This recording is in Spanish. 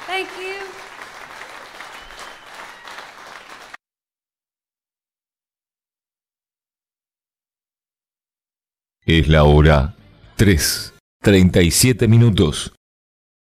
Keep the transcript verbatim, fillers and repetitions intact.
Thank you. Es la hora tres, treinta y siete minutos.